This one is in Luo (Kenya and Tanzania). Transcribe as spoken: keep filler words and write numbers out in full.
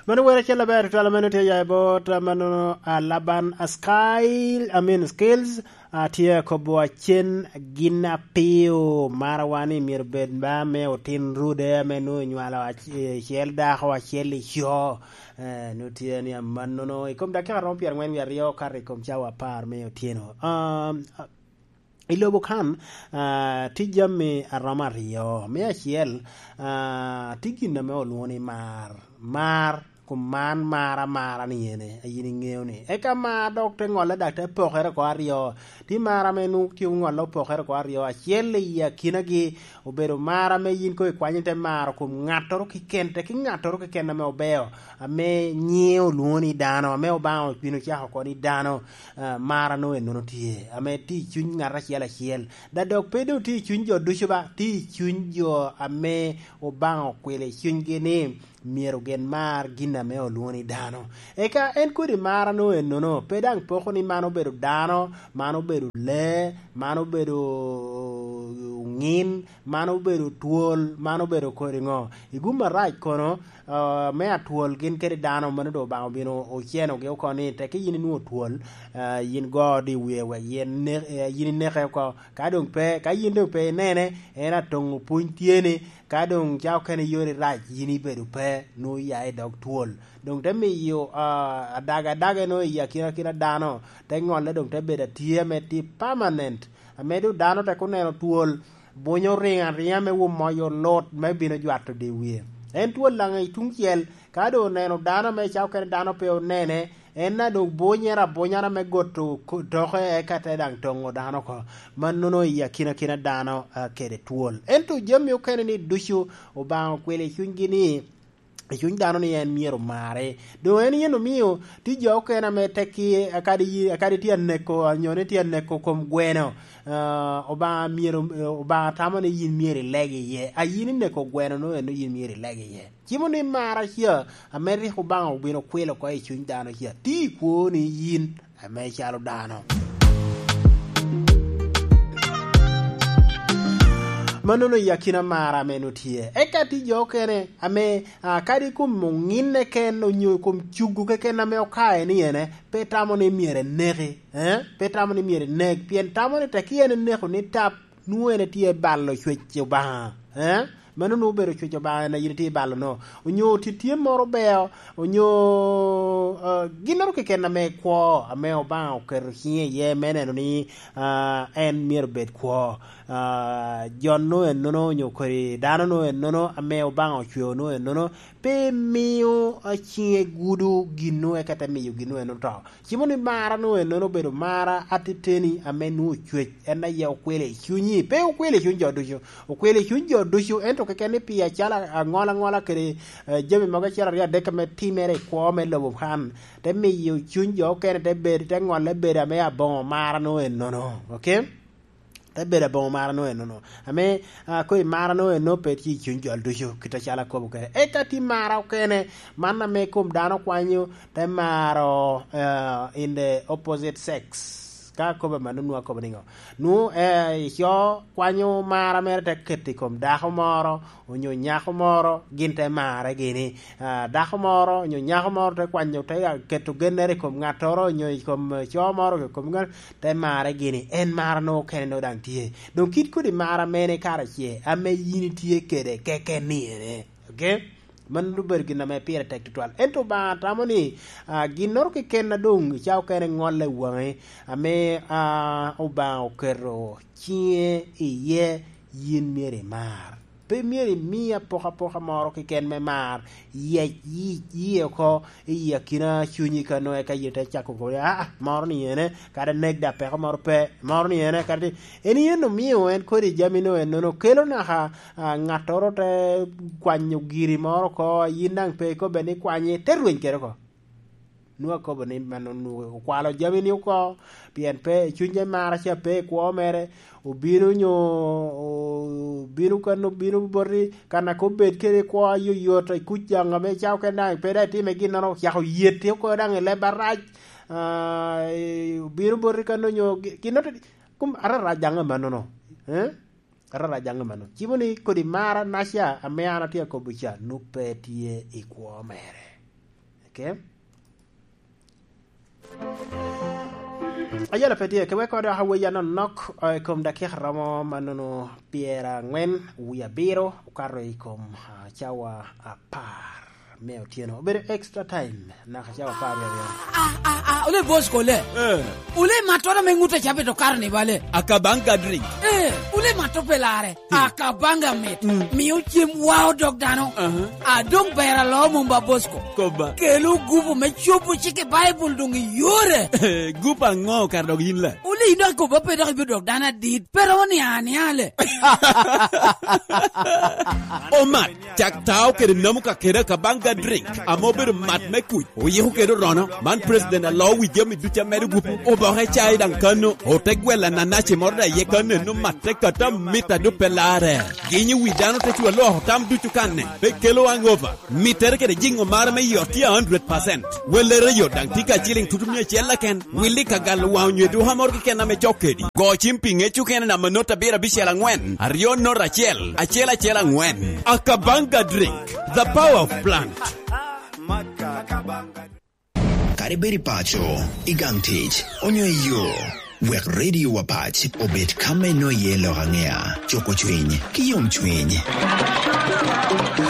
Manu wera chela ber to alameno te ya bot manu Laban Askail I mean skills atia ko bo chen gina pio marwani mir bed ba me otin rude menu nywala chel da ko chel sho no tie ni manu no ikom da ka rompier ngwen wi rio kare kom chawa par me otieno um ilobo kan uh, tijame aramario me achiel uh, tigina me oluoni mar mar kuman mara mara ni yene ayini ngeo ni eka ma dokte ngole dakte pokere ko ario ti mara me nuk ti ngolo pokere ko ario achiel ya kinagi obero mara me yin ko kwanyite mara kum ngatoro kikente ki ngatoro kikenda me obeo ame nyeo luoni dano ame obao pino cha ko ni dano uh, mara no eno tie ame ti chuny ngara chiel achiel da dok pedo ti chuny jo dushuba ti chuny jo ame obao kwele chuny gene miero gen mar gina me oluoni dano eka en kuri mara no eno no pedang poko ni mano bedo dano mano bedo le mano bedo ngin mano bedo tuol mano bedo koringo iguma right kono uh, me atuol gin kere dano mano do bango bino o chieno ge ko ni te ke yin nu tuol uh, yin godi wewe yin ne uh, yin ne ko ka dong pe ka yin do pe nene era tongu puntiene ka dong chao kene yori right yini bedo pe no ya dog tuol dong te mi yo uh, daga daga no ya kina kina dano te ngol dong te beda tie me ti permanent amedu dano te kuneno tuol bonyo ringa ringa me wo moyo lot me bino jwato de wie en tuol langa itungkiel ka do neno dano me chao kene dano pe nene enna do bonyera bonyara me goto toke e kata dang tongo dano ko manno ya kina kina dano uh, kede tuol ento jemi o kene ni dushu o ba kwele chungini chuny dano ni en miero mare do en yeno mio ti jo kena me teki akadi akadi ti anneko nyone ti anneko kom gweno uh, oba miero oba tamone yin miere lege ye ayini neko gweno no eno yin miere lege ye chimo ni mara hia ameri ko bango bino kwelo ko e chuny dano hia ti ko ni yin ame chalo dano manono yakina mara menutie ekati jokene ame uh, kadi kum ngine ken onyo kum chugu ke ken ame okae ni ene petamo ni miere nege eh petamo ni miere neg pien tamo ni takiene neko ni tap nuene tie ballo chweche ba eh mano no bero chweche ba na yiti ballo no onyo titie moro beo onyo uh, ginoro ke ken ame kwo ame oba oker hie ye meneno ni uh, en mier bet kwo Uh, John no en nono nyokori dano no en nono ame obang ochwe no en nono pe miyo achie gudu gino e kata miyo gino en to chimo ni mara no en nono bedo mara atiteni ame no chwe ena ya okwele chunyi pe okwele chunyi jodushu okwele chunyi jodushu ento kekeni pia chala ngola ngola kere uh, jemi maga chala ria deka me timere kwa me lobo han te miyo chunyi jokene te beri te ngole beri ame ya bon mara no en nono okay te beda bon mara no eno no ame uh, ko mara no eno peti chunjol dujo kita chala ko buke e kati mara kene manna me kum dano kwanyo te maro uh, in the opposite sex ka ko ba manu ko bningo nu e yo kwanyo mara mere te keti kom da moro onyo nya moro ginte mara gini uh, da moro onyo nya moro te kwanyo te ketu genere kom ngatoro onyo kom yo moro kom ngar te mara gini en mara no kene no dang tie donc kit ko di mara mene kara tie ame yini tie kede keke ni ne okay man lu bergi na me pire tek tual ento ba tamoni uh, ginor ke ken na dung chao kene ngolle wange ame uh, oba okero chie iye yin mere mar pe mieri mia poka poka moro ke ken me mar ye yi yi ko ye kina chunyi kano e ka yete chako ko ah moro ni ene kada nek da pe moro pe moro ni ene kada eni eno mio en ko di jamino en no kelo na ha ngatoro te kwanyo giri moro ko yinang pe ko beni kwanye terwen kero ko nuwa ko beni mano nu kwalo jamini ko pien pe chunye mara cha pe ko mere ubiru nyo ubiru kanu biru bori kana ko bet kere ko ayo yota kujanga me chao kana pe da ti me ginano ya ko yete ko dang le baraj ubiru bori kanu nyo kinoto kum ara rajanga manono eh ara rajanga mano chimoni ko di mara nasha ameana ti ko bucha nu pe tie iko mere okay ayala petie ke weko da hawe yana nok kom da ke ramo manono piera ngwen uya biro ukaro ikom chawa apar meo tieno bere extra time na chawa par ya ah ah ah ule Bosco le eh ule matora menguta chape to karne vale akabanga drink eh ule matopelare akabanga met miu chim wow dog dano adong pera lo mumba Bosco koba kelu gupu me chupu chike bible dong yore gupa ngo kar dog yin la ule ina ko ba pera bi dog dana dit pero ni ani ale o mat tak taw ke namuka kera kabanga drink amober mat me ku o yehu ke do rono man president a law wi jemi du chameru gupu o ba ha chai dan kanu o tegwela na na che morda ye kanu no mat te kata mita do pelare ginyi wi dano te chulo ho tam du chukanne be kelo angova miter ke jingo mar me yoti one hundred percent welere yo dan tika chiling tutumye chella ken willi kagal wawnye du hamor ke na me chokedi go chimping e chuken na manota bira bishela ngwen arion no rachel achela chela ngwen akabanga drink the power of plant Kariberi pacho igantich onyo yo wek radio wapach obet kame no yelo hangea choko chwiny kiyom chwiny